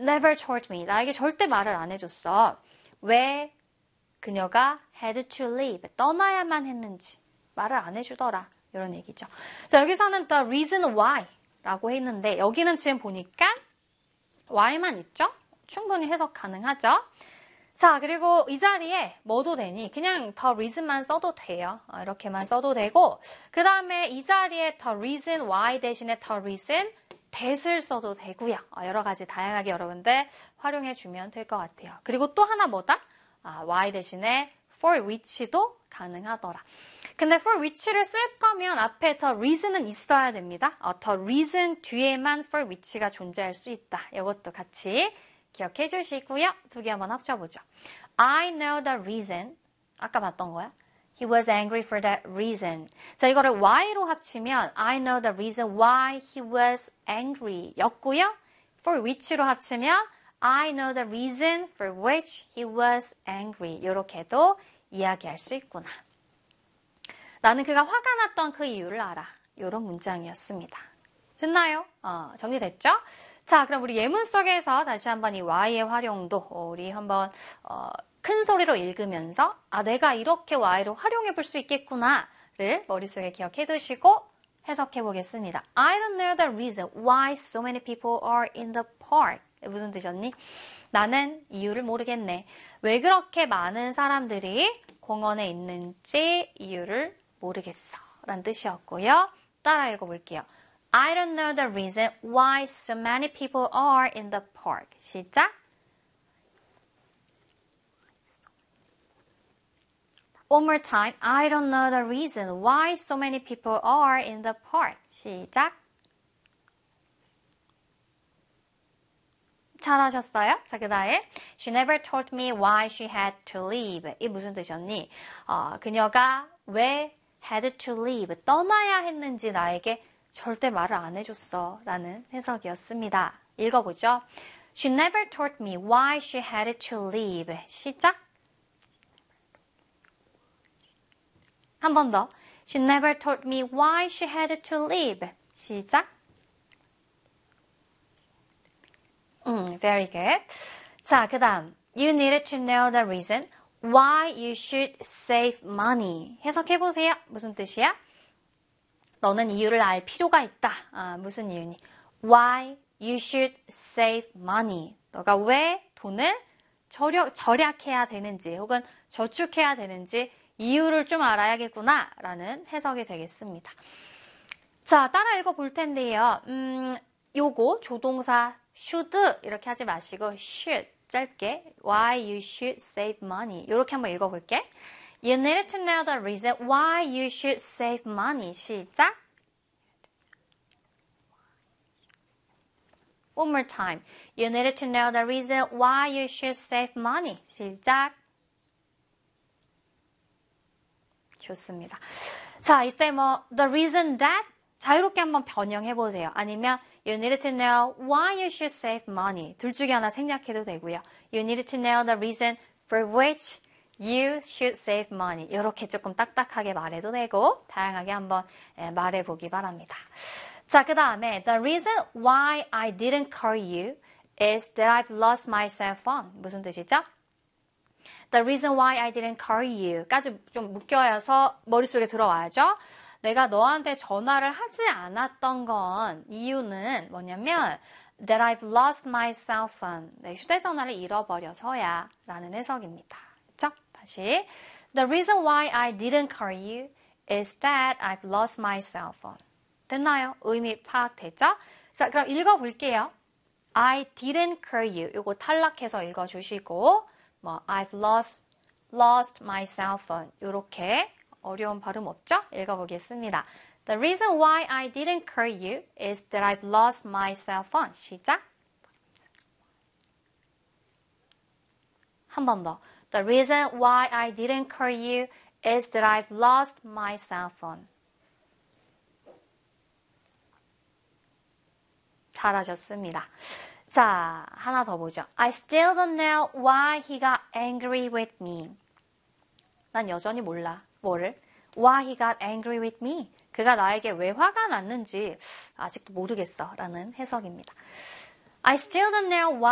never told me. 나에게 절대 말을 안 해줬어. 왜 그녀가 had to leave. 떠나야만 했는지. 말을 안 해주더라. 이런 얘기죠. 자, 여기서는 the reason why 라고 했는데 여기는 지금 보니까 why만 있죠? 충분히 해석 가능하죠? 자, 그리고 이 자리에 뭐도 되니 그냥 the reason만 써도 돼요. 이렇게만 써도 되고 그 다음에 이 자리에 the reason why 대신에 the reason that을 써도 되고요. 여러 가지 다양하게 여러분들 활용해주면 될 것 같아요. 그리고 또 하나 뭐다? why 대신에 for which도 가능하더라. 근데 for which를 쓸 거면 앞에 the reason은 있어야 됩니다. the reason 뒤에만 for which가 존재할 수 있다. 이것도 같이 기억해 주시고요. 두 개 한번 합쳐보죠. I know the reason. 아까 봤던 거야. He was angry for that reason. 자, 이거를 why로 합치면 I know the reason why he was angry 였고요. for which로 합치면 I know the reason for which he was angry. 이렇게도 이야기할 수 있구나. 나는 그가 화가 났던 그 이유를 알아. 이런 문장이었습니다. 됐나요? 정리됐죠? 자, 그럼 우리 예문 속에서 다시 한번 이 why의 활용도 우리 한번 큰 소리로 읽으면서 내가 이렇게 why로 활용해 볼 수 있겠구나를 머릿속에 기억해 두시고 해석해 보겠습니다. I don't know the reason why so many people are in the park. 무슨 뜻이었니? 나는 이유를 모르겠네. 왜 그렇게 많은 사람들이 공원에 있는지 이유를 모르겠어. 라는 뜻이었고요. 따라 읽어볼게요. I don't know the reason why so many people are in the park. 시작. One more time. I don't know the reason why so many people are in the park. 시작. 잘하셨어요? 자, 그 다음에 She never told me why she had to leave. 이게 무슨 뜻이었니? 그녀가 왜 had to leave, 떠나야 했는지 나에게 절대 말을 안 해줬어 라는 해석이었습니다. 읽어보죠. She never told me why she had to leave. 시작. 한 번 더. She never told me why she had to leave. 시작. Very good. 자, 그 다음. You needed to know the reason why you should save money. 해석해보세요. 무슨 뜻이야? 너는 이유를 알 필요가 있다. 무슨 이유니? Why you should save money. 너가 왜 돈을 절약해야 되는지 혹은 저축해야 되는지 이유를 좀 알아야겠구나 라는 해석이 되겠습니다. 자, 따라 읽어볼 텐데요. 요거 조동사 should 이렇게 하지 마시고 should 짧게 why you should save money 이렇게 한번 읽어볼게. You needed to know the reason why you should save money. 시작. One more time. You needed to know the reason why you should save money. 시작. 좋습니다. 자, 이때 the reason that 자유롭게 한번 변형해보세요. 아니면 you needed to know why you should save money. 둘 중에 하나 생략해도 되고요. You needed to know the reason for which you should save money. 이렇게 조금 딱딱하게 말해도 되고 다양하게 한번 말해보기 바랍니다. 자, 그 다음에 The reason why I didn't call you is that I've lost my cell phone. 무슨 뜻이죠? The reason why I didn't call you 까지 좀 묶여서 머릿속에 들어와야죠. 내가 너한테 전화를 하지 않았던 건 이유는 뭐냐면 that I've lost my cell phone. 내 휴대전화를 잃어버려서야 라는 해석입니다. 그렇죠? 다시 The reason why I didn't call you is that I've lost my cell phone. 됐나요? 의미 파악됐죠? 자, 그럼 읽어볼게요. I didn't call you. 이거 탈락해서 읽어주시고 I've lost my cell phone. 이렇게 어려운 발음 없죠? 읽어보겠습니다. The reason why I didn't call you is that I've lost my cell phone. 시작. 한 번 더. The reason why I didn't call you is that I've lost my cell phone. 잘하셨습니다. 자, 하나 더 보죠. I still don't know why he got angry with me. 난 여전히 몰라. 뭐를? Why he got angry with me. 그가 나에게 왜 화가 났는지 아직도 모르겠어. 라는 해석입니다. I still don't know why